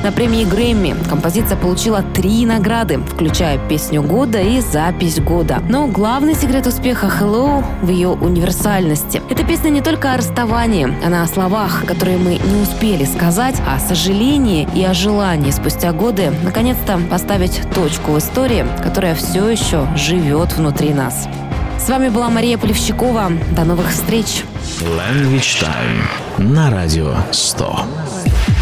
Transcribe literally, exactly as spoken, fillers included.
на премии Грэмми. Композиция получила три награды, включая песню года и запись года. Но главный секрет успеха Hello в ее универсальности. Эта песня не только о расставании, она о словах, которые мы не успели сказать, о сожалении и о желании спустя годы наконец-то поставить точку в истории, которая все еще живет внутри нас. С вами была Мария Полевщикова. До новых встреч. Language Time на радио сто.